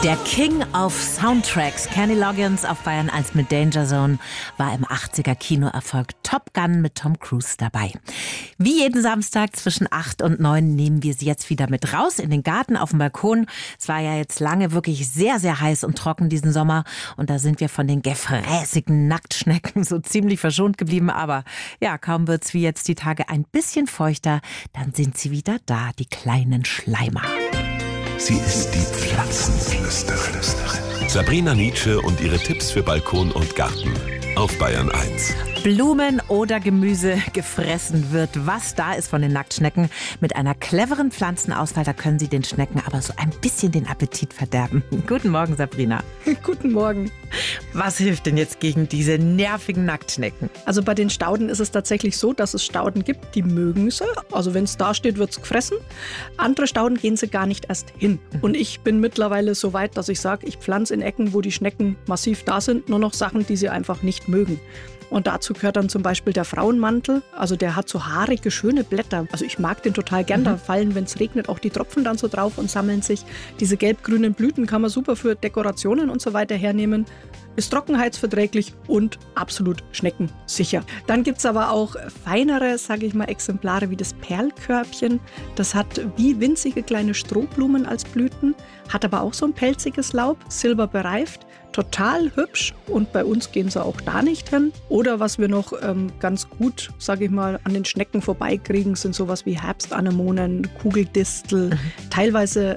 Der King of Soundtracks, Kenny Loggins auf Bayern 1 mit Danger Zone, war im 80er Kinoerfolg Top Gun mit Tom Cruise dabei. Wie jeden Samstag zwischen 8 und 9 nehmen wir sie jetzt wieder mit raus in den Garten, auf den Balkon. Es war ja jetzt lange wirklich sehr, sehr heiß und trocken diesen Sommer. Und da sind wir von den gefräßigen Nacktschnecken so ziemlich verschont geblieben. Aber ja, kaum wird's wie jetzt die Tage ein bisschen feuchter, dann sind sie wieder da, die kleinen Schleimer. Sie ist die Pflanzenflüsterin. Sabrina Nitzsche und ihre Tipps für Balkon und Garten auf Bayern 1. Blumen oder Gemüse gefressen wird, was da ist von den Nacktschnecken. Mit einer cleveren Pflanzenauswahl, da können Sie den Schnecken aber so ein bisschen den Appetit verderben. Guten Morgen, Sabrina. Guten Morgen. Was hilft denn jetzt gegen diese nervigen Nacktschnecken? Also bei den Stauden ist es tatsächlich so, dass es Stauden gibt, die mögen sie. Also wenn es da steht, wird es gefressen. Andere Stauden gehen sie gar nicht erst hin. Und ich bin mittlerweile so weit, dass ich sage, ich pflanze in Ecken, wo die Schnecken massiv da sind, nur noch Sachen, die sie einfach nicht mögen. Und dazu gehört dann zum Beispiel der Frauenmantel. Also der hat so haarige, schöne Blätter. Also ich mag den total gern. Da fallen, wenn es regnet, auch die Tropfen dann so drauf und sammeln sich. Diese gelb-grünen Blüten kann man super für Dekorationen und so weiter hernehmen. Ist trockenheitsverträglich und absolut schneckensicher. Dann gibt es aber auch feinere, sage ich mal, Exemplare wie das Perlkörbchen. Das hat wie winzige kleine Strohblumen als Blüten, hat aber auch so ein pelziges Laub, silber bereift. Total hübsch und bei uns gehen sie auch da nicht hin. Oder was wir noch ganz gut, sage ich mal, an den Schnecken vorbeikriegen, sind sowas wie Herbstanemonen, Kugeldistel, teilweise